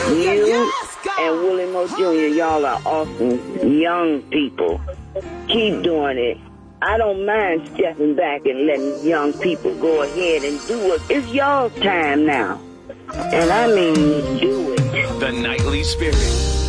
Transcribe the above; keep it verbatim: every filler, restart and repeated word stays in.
You yes, and Willie Mo Junior, y'all are awesome young people. Keep doing it. I don't mind stepping back and letting young people go ahead and do it. It's y'all time now. And I mean, do it. The Nightly Spirit.